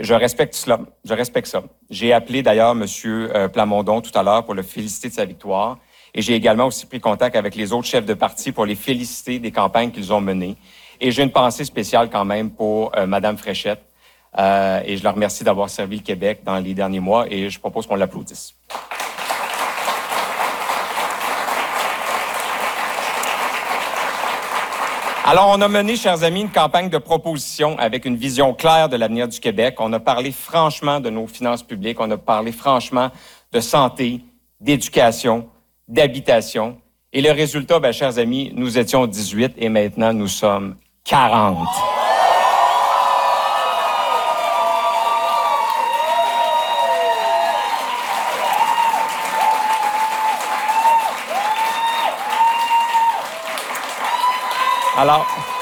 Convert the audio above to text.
Je respecte cela. Je respecte ça. J'ai appelé d'ailleurs M. Plamondon tout à l'heure pour le féliciter de sa victoire. Et j'ai également aussi pris contact avec les autres chefs de parti pour les féliciter des campagnes qu'ils ont menées. Et j'ai une pensée spéciale quand même pour Mme Fréchette. Et je la remercie d'avoir servi le Québec dans les derniers mois et je propose qu'on l'applaudisse. Alors, on a mené, chers amis, une campagne de proposition avec une vision claire de l'avenir du Québec. On a parlé franchement de nos finances publiques. On a parlé franchement de santé, d'éducation, d'habitation. Et le résultat, bien, chers amis, nous étions 18 et maintenant nous sommes 40. Alors,